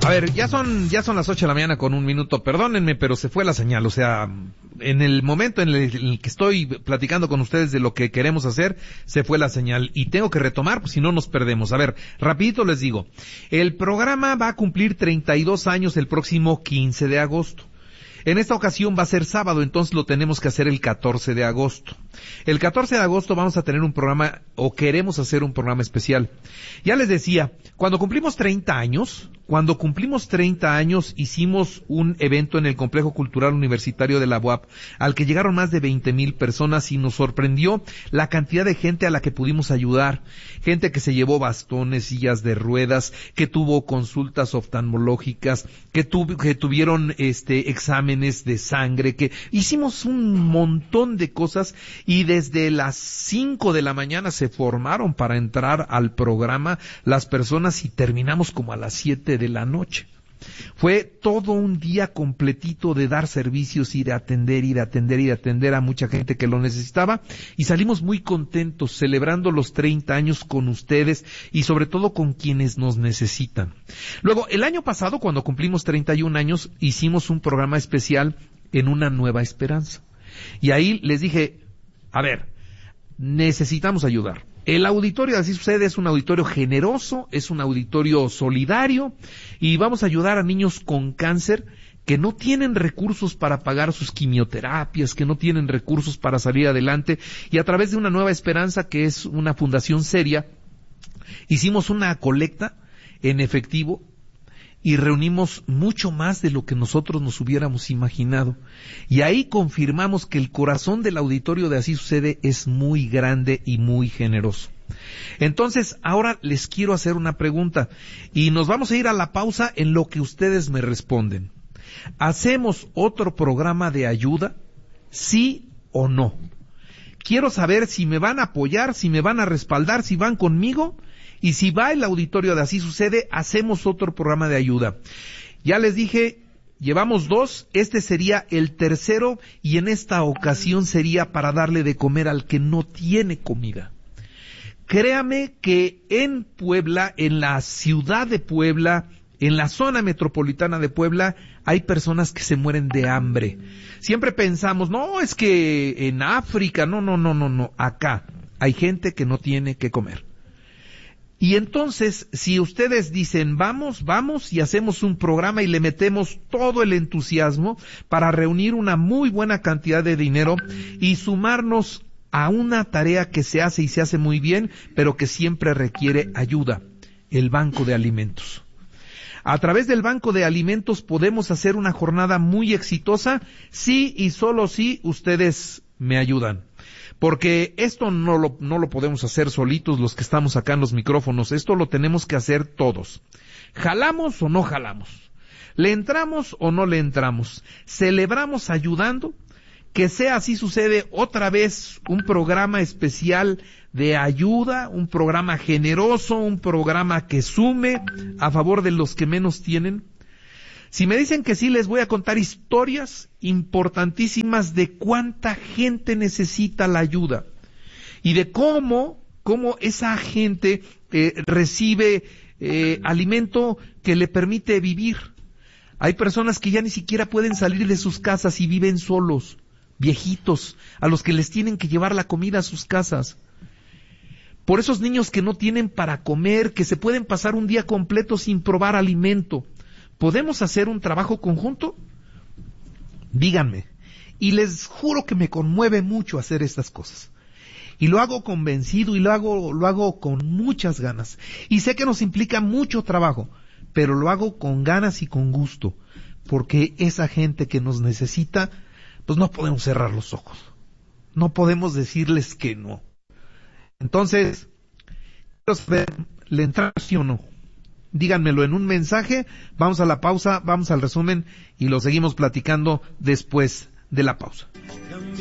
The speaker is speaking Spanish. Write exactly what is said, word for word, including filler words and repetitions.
A ver, ya son ya son las ocho de la mañana con un minuto, perdónenme, pero se fue la señal, o sea, en el momento en el, en el que estoy platicando con ustedes de lo que queremos hacer, se fue la señal y tengo que retomar, pues si no nos perdemos. A ver, rapidito les digo, el programa va a cumplir treinta y dos años el próximo quince de agosto. En esta ocasión va a ser sábado, entonces lo tenemos que hacer el catorce de agosto. El catorce de agosto vamos a tener un programa, o queremos hacer un programa especial. Ya les decía, cuando cumplimos treinta años, cuando cumplimos treinta años, hicimos un evento en el Complejo Cultural Universitario de la U A P, al que llegaron más de veinte mil personas y nos sorprendió la cantidad de gente a la que pudimos ayudar. Gente que se llevó bastones, sillas de ruedas, que tuvo consultas oftalmológicas, que, tu, que tuvieron este exámenes de sangre, que hicimos un montón de cosas y desde las cinco de la mañana se formaron para entrar al programa las personas y terminamos como a las siete de la noche. Fue todo un día completito de dar servicios y de atender y de atender y de atender a mucha gente que lo necesitaba y salimos muy contentos celebrando los treinta años con ustedes y sobre todo con quienes nos necesitan. Luego, el año pasado, cuando cumplimos treinta y un años, hicimos un programa especial en Una Nueva Esperanza. Y ahí les dije, a ver, necesitamos ayudar. El auditorio, así sucede, es un auditorio generoso, es un auditorio solidario y vamos a ayudar a niños con cáncer que no tienen recursos para pagar sus quimioterapias, que no tienen recursos para salir adelante y a través de Una Nueva Esperanza, que es una fundación seria, hicimos una colecta en efectivo y reunimos mucho más de lo que nosotros nos hubiéramos imaginado. Y ahí confirmamos que el corazón del auditorio de Así Sucede es muy grande y muy generoso. Entonces, ahora les quiero hacer una pregunta y nos vamos a ir a la pausa en lo que ustedes me responden. ¿Hacemos otro programa de ayuda? ¿Sí o no? Quiero saber si me van a apoyar, si me van a respaldar, si van conmigo. Y si va el auditorio de Así Sucede, hacemos otro programa de ayuda. Ya les dije, llevamos dos, este sería el tercero y en esta ocasión sería para darle de comer al que no tiene comida. Créame que en Puebla, en la ciudad de Puebla, en la zona metropolitana de Puebla, hay personas que se mueren de hambre. Siempre pensamos, no, es que en África, no, no, no, no, no, acá hay gente que no tiene que comer. Y entonces, si ustedes dicen, vamos, vamos y hacemos un programa y le metemos todo el entusiasmo para reunir una muy buena cantidad de dinero y sumarnos a una tarea que se hace y se hace muy bien, pero que siempre requiere ayuda, el Banco de Alimentos. A través del Banco de Alimentos podemos hacer una jornada muy exitosa, sí y solo si ustedes me ayudan. Porque esto no lo, no lo podemos hacer solitos los que estamos acá en los micrófonos, esto lo tenemos que hacer todos. ¿Jalamos o no jalamos? ¿Le entramos o no le entramos? ¿Celebramos ayudando? Que sea Así Sucede otra vez un programa especial de ayuda, un programa generoso, un programa que sume a favor de los que menos tienen. Si me dicen que sí, les voy a contar historias importantísimas de cuánta gente necesita la ayuda y de cómo, cómo esa gente eh, recibe eh, alimento que le permite vivir. Hay personas que ya ni siquiera pueden salir de sus casas y viven solos, viejitos, a los que les tienen que llevar la comida a sus casas. Por esos niños que no tienen para comer, que se pueden pasar un día completo sin probar alimento. ¿Podemos hacer un trabajo conjunto? Díganme. Y les juro que me conmueve mucho hacer estas cosas. Y lo hago convencido y lo hago, lo hago con muchas ganas. Y sé que nos implica mucho trabajo, pero lo hago con ganas y con gusto. Porque esa gente que nos necesita, pues no podemos cerrar los ojos. No podemos decirles que no. Entonces, quiero saber, ¿le entramos sí o no? Díganmelo en un mensaje, vamos a la pausa, vamos al resumen y lo seguimos platicando después de la pausa.